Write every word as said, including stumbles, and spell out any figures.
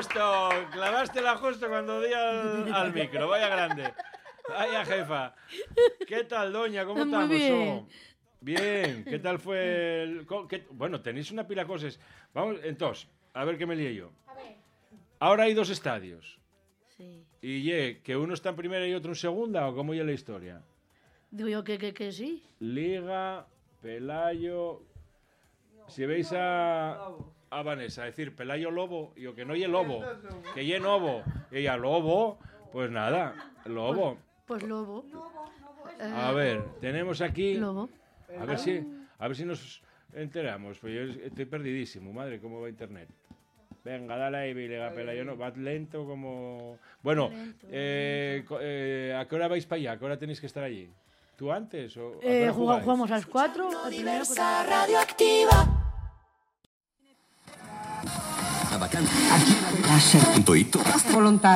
justo, clavásela justo cuando di al, al micro, vaya grande. Vaya jefa. ¿Qué tal, doña? ¿Cómo Muy estamos? bien. Oh, bien, ¿qué tal fue el...? co- qué- Bueno, tenéis una pila de cosas. Vamos, entonces, a ver qué me lié yo. Ahora hay dos estadios. Sí. ¿Y ye, que uno está en primera y otro en segunda o cómo ya la historia? Digo yo que, que, que sí. Liga, Pelayo... Si veis a, a Vanessa decir Pelayo Lobo, y o que no ye Lobo, que ye Novo, y ella Lobo, pues nada, Lobo. Pues lobo. A ver, tenemos aquí... Lobo. A ver si, a ver si nos enteramos, pues yo estoy perdidísimo, madre, cómo va internet. Venga, dale ahí, Liga, Pelayo, no, va lento como... Bueno, Lento, eh, co- eh, ¿a qué hora vais para allá? ¿A qué hora tenéis que estar allí? ¿Tú antes o a qué Eh, hora jugamos, jugáis? jugamos a las cuatro. al primero Diversa radioactiva. La vacante. Aquí la